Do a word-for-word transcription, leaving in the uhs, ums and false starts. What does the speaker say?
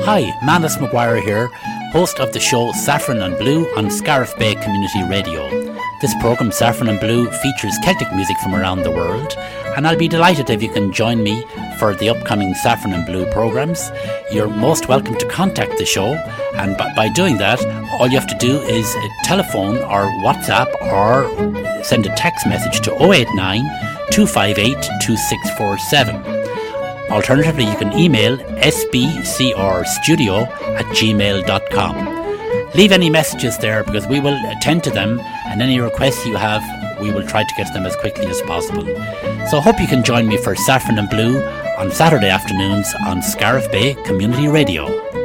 Hi, Manus Maguire here, host of the show Saffron and Blue on Scariff Bay Community Radio. This programme, Saffron and Blue, features Celtic music from around the world, and I'll be delighted if you can join me for the upcoming Saffron and Blue programmes. You're most welcome to contact the show, and by, by doing that, all you have to do is telephone or WhatsApp or send a text message to oh eight nine, two five eight, two six four seven. Alternatively, you can email s b c r studio at gmail dot com. Leave any messages there because we will attend to them, and any requests you have, we will try to get to them as quickly as possible. So I hope you can join me for Saffron and Blue on Saturday afternoons on Scariff Bay Community Radio.